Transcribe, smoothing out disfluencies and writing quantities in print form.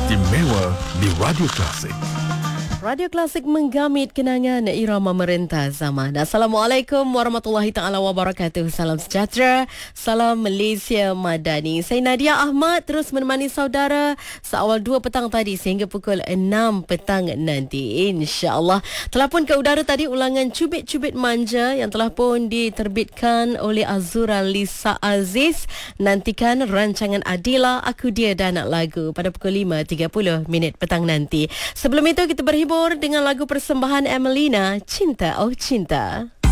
istimewa di Radio Klasik. Radio Klasik menggamit kenangan irama merentah zaman. Assalamualaikum warahmatullahi taala wabarakatuh. Salam sejahtera, salam Malaysia Madani. Saya Nadia Ahmad terus menemani saudara seawal 2 petang tadi sehingga pukul 6 petang nanti. InsyaAllah. Telah pun ke udara tadi ulangan Cubit-Cubit Manja yang telah pun diterbitkan oleh Azura Lisa Aziz. Nantikan rancangan Adila, Aku Dia dan Anak Lagu pada pukul 5.30 petang nanti. Sebelum itu kita berhibur dengan lagu persembahan Emelina, Cinta Oh Cinta.